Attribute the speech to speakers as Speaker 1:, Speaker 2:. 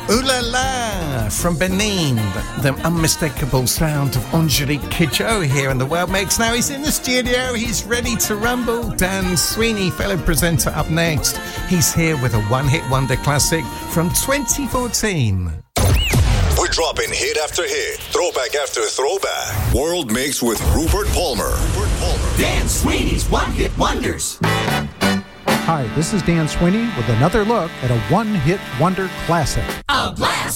Speaker 1: Ooh La La from Benin, the unmistakable sound of Angelique Kidjo here in the World Mix. Now he's in the studio, he's ready to rumble. Dan Sweeney, fellow presenter, up next. He's here with a one-hit wonder classic from 2014.
Speaker 2: We're dropping hit after hit, throwback after throwback. World Mix with Rupert Palmer.
Speaker 3: Dan Sweeney's One-Hit Wonders.
Speaker 4: Hi, this is Dan Sweeney with another look at a one-hit wonder classic.
Speaker 3: A blast